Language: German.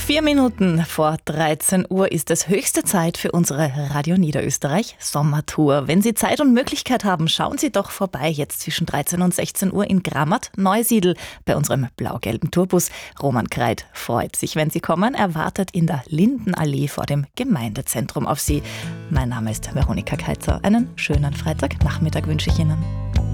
4 Minuten vor 13 Uhr ist es höchste Zeit für unsere Radio Niederösterreich Sommertour. Wenn Sie Zeit und Möglichkeit haben, schauen Sie doch vorbei jetzt zwischen 13 und 16 Uhr in Grammert-Neusiedl bei unserem blau-gelben Tourbus. Roman Kreit freut sich, wenn Sie kommen. Er wartet in der Lindenallee vor dem Gemeindezentrum auf Sie. Mein Name ist Veronika Keitzer. Einen schönen Freitagnachmittag wünsche ich Ihnen.